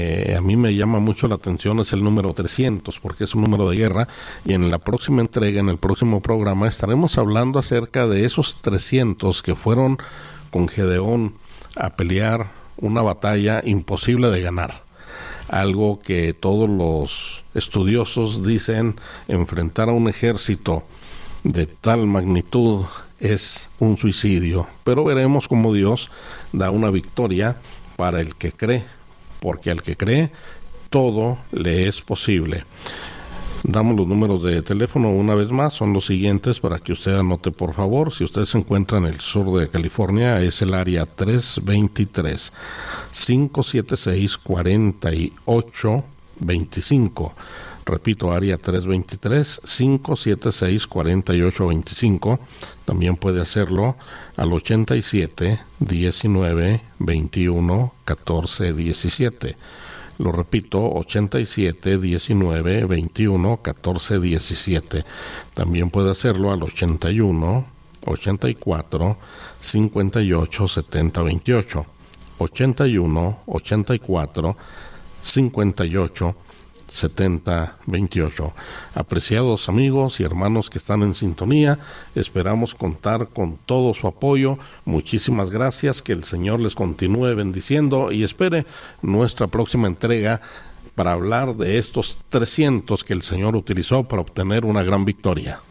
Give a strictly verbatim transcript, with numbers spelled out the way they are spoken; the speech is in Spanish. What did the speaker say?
Eh, a mí me llama mucho la atención es el número trescientos, porque es un número de guerra, y en la próxima entrega, en el próximo programa, estaremos hablando acerca de esos trescientos que fueron con Gedeón a pelear una batalla imposible de ganar. Algo que todos los estudiosos dicen, enfrentar a un ejército de tal magnitud es un suicidio, pero veremos cómo Dios da una victoria para el que cree, porque al que cree, todo le es posible. Damos los números de teléfono una vez más, son los siguientes para que usted anote, por favor. Si usted se encuentra en el sur de California, es el área tres dos tres, cinco siete seis, cuatro ocho dos cinco. Repito, área tres dos tres, cinco siete seis, cuatro ocho dos cinco. También puede hacerlo al ochenta y siete, diecinueve, veintiuno, catorce, diecisiete. Lo repito, ochenta y siete, diecinueve, veintiuno, catorce, diecisiete. También puede hacerlo al ochenta y uno, ochenta y cuatro, cincuenta y ocho, setenta, veintiocho. ochenta y uno, ochenta y cuatro, cincuenta y ocho, setenta, veintiocho. Apreciados amigos y hermanos que están en sintonía, esperamos contar con todo su apoyo. Muchísimas gracias, que el Señor les continúe bendiciendo y espere nuestra próxima entrega para hablar de estos trescientos que el Señor utilizó para obtener una gran victoria.